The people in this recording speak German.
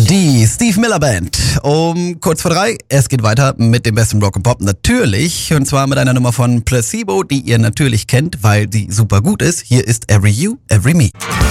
Die Steve Miller Band. Um kurz vor 3. Es geht weiter mit dem besten Rock and Pop natürlich. Und zwar mit einer Nummer von Placebo, die ihr natürlich kennt, weil sie super gut ist. Hier ist Every You, Every Me.